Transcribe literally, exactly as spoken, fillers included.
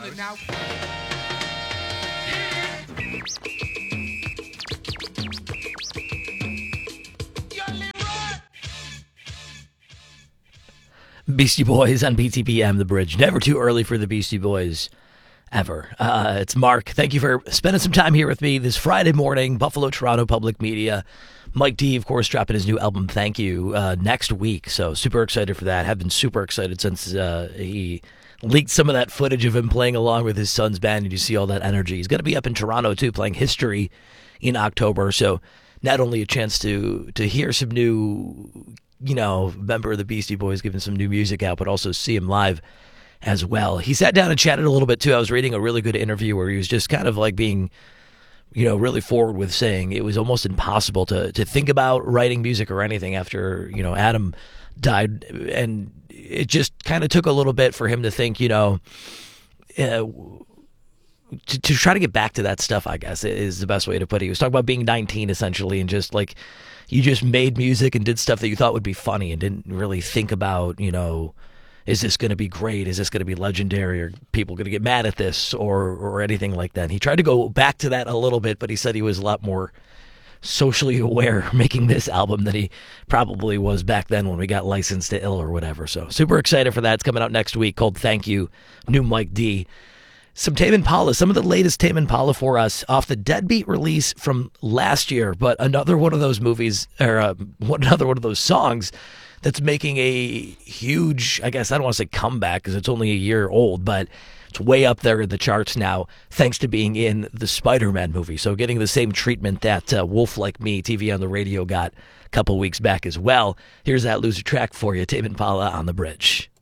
it now. Beastie Boys on B T B M, The Bridge. Never too early for the Beastie Boys, ever. Uh, it's Mark. Thank you for spending some time here with me this Friday morning. Buffalo, Toronto Public Media. Mike D, of course, dropping his new album, Thank You, uh, next week. So super excited for that. Have been super excited since uh, he leaked some of that footage of him playing along with his son's band, and you see all that energy. He's going to be up in Toronto, too, playing History in October. So not only a chance to to hear some new, you know, member of the Beastie Boys giving some new music out, but also see him live as well. He sat down and chatted a little bit, too. I was reading a really good interview where he was just kind of like being, you know, really forward with saying it was almost impossible to to think about writing music or anything after, you know, Adam died. And it just kind of took a little bit for him to think, you know, uh, to, to try to get back to that stuff, I guess, is the best way to put it. He was talking about being nineteen, essentially, and just like, you just made music and did stuff that you thought would be funny and didn't really think about, you know, is this going to be great? Is this going to be legendary? Are people going to get mad at this or or anything like that? And he tried to go back to that a little bit, but he said he was a lot more socially aware making this album than he probably was back then when we got Licensed to Ill or whatever. So super excited for that. It's coming out next week, called Thank You, new Mike D. Some Tame Impala, some of the latest Tame Impala for us off the Deadbeat release from last year, but another one of those movies, or uh, one, another one of those songs that's making a huge, I guess I don't want to say comeback because it's only a year old, but it's way up there in the charts now thanks to being in the Spider-Man movie. So getting the same treatment that uh, Wolf Like Me, T V on the Radio, got a couple weeks back as well. Here's that loser track for you, Tame Impala on The Bridge.